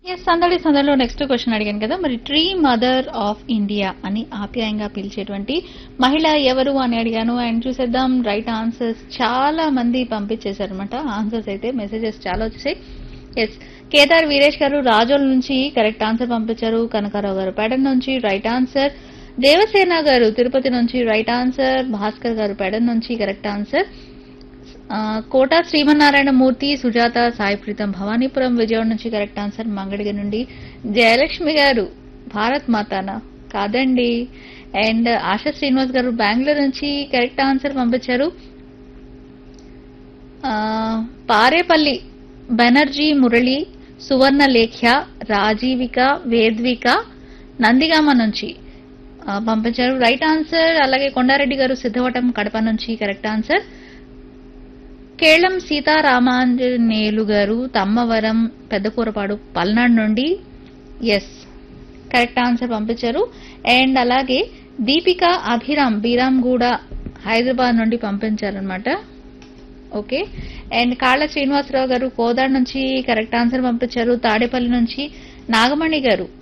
Yes సందడి సందడిలో next question అడిగాను కదా మరి ట్రీ మదర్ ఆఫ్ ఇండియా అని ఆప్యాయంగా పిలిచేటువంటి మహిళ ఎవరు అని అడిగాను. అండ్ చూసేద్దాం రైట్ ఆన్సర్స్ చాలా మంది పంపించేశారు అనమాట. ఆన్సర్స్ అయితే మెసేజెస్ చాలా వచ్చాయి. ఎస్ కేదార్ వీరేష్ గారు రాజోల్ నుంచి కరెక్ట్ ఆన్సర్ పంపించారు. కనకారావు గారు పెడన్ నుంచి రైట్ ఆన్సర్. దేవసేన గారు తిరుపతి నుంచి రైట్ ఆన్సర్. భాస్కర్ గారు పెడన్ నుంచి కరెక్ట్ ఆన్సర్. కోట శ్రీమన్నారాయణ మూర్తి సుజాత సాయి ప్రీతం భవానీపురం విజయవాడ నుంచి కరెక్ట్ ఆన్సర్. మంగడిగ నుండి జయలక్ష్మి గారు భారత్ మాతానా కాదండి. అండ్ ఆశా శ్రీనివాస్ గారు బెంగళూరు నుంచి కరెక్ట్ ఆన్సర్ పంపించారు. పారేపల్లి బెనర్జీ మురళి సువర్ణ లేఖ్య రాజీవిక వేద్విక నందిగామ నుంచి పంపించారు రైట్ ఆన్సర్. అలాగే కొండారెడ్డి గారు సిద్ధవటం కడప నుంచి కరెక్ట్ ఆన్సర్. కేళం సీతారామాంజనేయులు గారు తమ్మవరం పెద్దకూరపాడు పల్నాడు నుండి ఎస్ కరెక్ట్ ఆన్సర్ పంపించారు. అండ్ అలాగే దీపిక అభిరామ్ బీరాంగూడ హైదరాబాద్ నుండి పంపించారనమాట. ఓకే. అండ్ కాళ్ళ శ్రీనివాసరావు గారు కోదాడ్ నుంచి కరెక్ట్ ఆన్సర్ పంపించారు. తాడేపల్లి నుంచి నాగమణి గారు